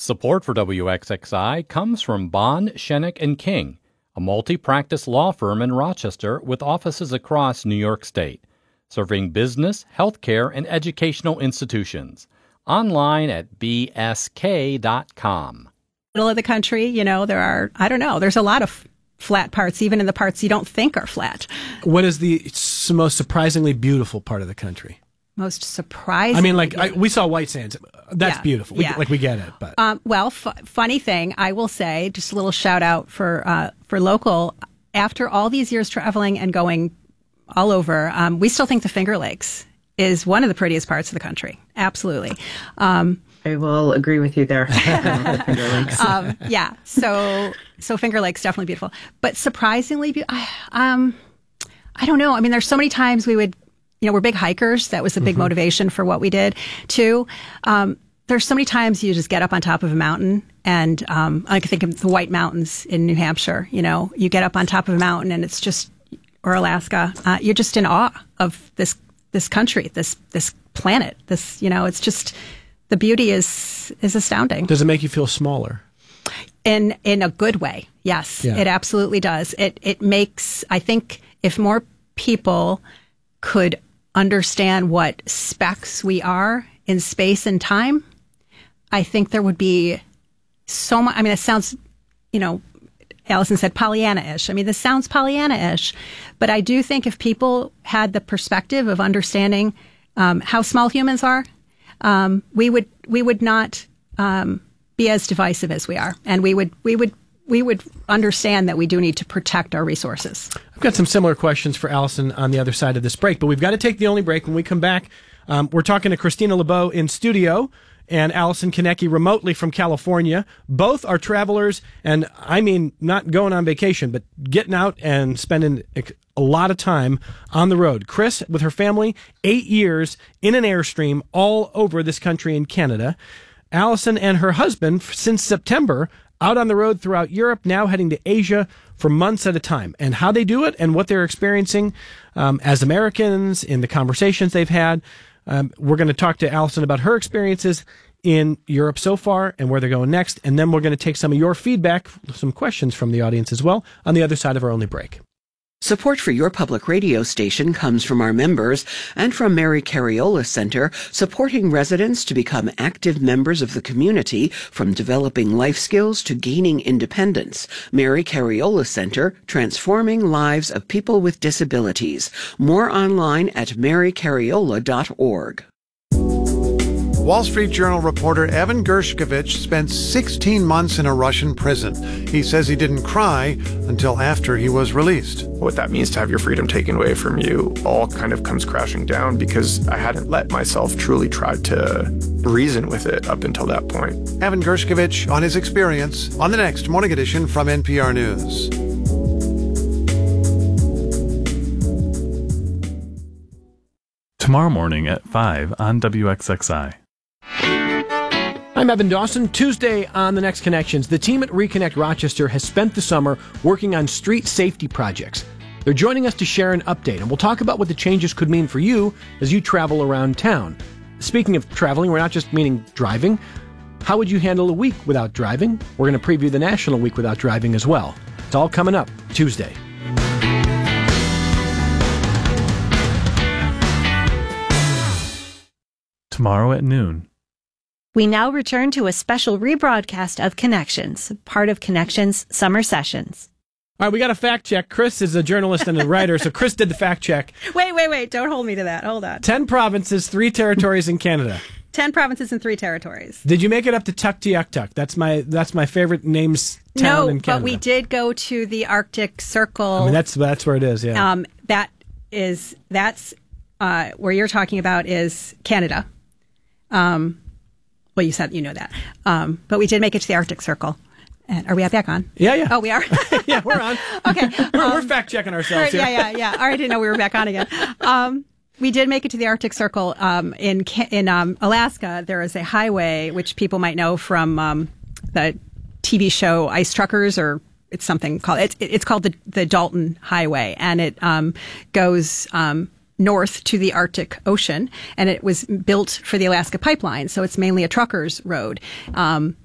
Support for WXXI comes from Bond, Shenick & King, a multi-practice law firm in Rochester with offices across New York State, serving business, healthcare, and educational institutions. Online at bsk.com. Middle of the country, there's a lot of flat parts, even in the parts you don't think are flat. What is the most surprisingly beautiful part of the country? Most surprising. I mean, we saw White Sands. That's beautiful. We get it. But funny thing, I will say, just a little shout out for local. After all these years traveling and going all over, we still think the Finger Lakes is one of the prettiest parts of the country. Absolutely. I will agree with you there. Finger Lakes. So Finger Lakes definitely beautiful, but surprisingly, I don't know. I mean, there's so many times we would. We're big hikers. That was a big motivation for what we did, too. There's so many times you just get up on top of a mountain, and I can think of the White Mountains in New Hampshire. You get up on top of a mountain, and it's just, or Alaska, you're just in awe of this country, this planet. It's just, the beauty is astounding. Does it make you feel smaller? In a good way, yes. Yeah. It absolutely does. It makes, I think, if more people could understand what specks we are in space and time, I think there would be so much. I mean, it sounds, Allison said Pollyanna-ish. I mean, this sounds Pollyanna-ish, but I do think if people had the perspective of understanding how small humans are, we would not be as divisive as we are, and we would understand that we do need to protect our resources. I've got some similar questions for Allison on the other side of this break, but we've got to take the only break. When we come back, we're talking to Christina LeBeau in studio and Allison Konecki remotely from California. Both are travelers, and I mean not going on vacation, but getting out and spending a lot of time on the road. Chris, with her family, 8 years in an Airstream all over this country in Canada. Allison and her husband, since September, out on the road throughout Europe, now heading to Asia for months at a time. And how they do it and what they're experiencing as Americans in the conversations they've had. We're going to talk to Allison about her experiences in Europe so far and where they're going next. And then we're going to take some of your feedback, some questions from the audience as well, on the other side of our only break. Support for your public radio station comes from our members and from Mary Cariola Center, supporting residents to become active members of the community, from developing life skills to gaining independence. Mary Cariola Center, transforming lives of people with disabilities. More online at marycariola.org. Wall Street Journal reporter Evan Gershkovich spent 16 months in a Russian prison. He says he didn't cry until after he was released. What that means to have your freedom taken away from you all kind of comes crashing down, because I hadn't let myself truly try to reason with it up until that point. Evan Gershkovich on his experience on the next Morning Edition from NPR News. Tomorrow morning at 5 on WXXI. I'm Evan Dawson. Tuesday on The Next Connections, the team at Reconnect Rochester has spent the summer working on street safety projects. They're joining us to share an update, and we'll talk about what the changes could mean for you as you travel around town. Speaking of traveling, we're not just meaning driving. How would you handle a week without driving? We're going to preview the National Week Without Driving as well. It's all coming up Tuesday. Tomorrow at noon. We now return to a special rebroadcast of Connections, part of Connections Summer Sessions. All right, we got a fact check. Chris is a journalist and a writer, so Chris did the fact check. Wait. Don't hold me to that. Hold on. 10 provinces, 3 territories in Canada. 10 provinces and 3 territories. Did you make it up to Tuktoyaktuk? That's my favorite names town in Canada. No, but we did go to the Arctic Circle. I mean, that's where it is, yeah. That's where you're talking about is Canada. Well, you said you know that. But we did make it to the Arctic Circle. And are we back on? Yeah. Oh, we are? Yeah, we're on. Okay. We're fact-checking ourselves here. Yeah. All right, I didn't know we were back on again. We did make it to the Arctic Circle. In Alaska, there is a highway, which people might know from the TV show Ice Truckers, or it's something called, it's called the Dalton Highway. And it goes north to the Arctic Ocean, and it was built for the Alaska Pipeline, so it's mainly a trucker's road.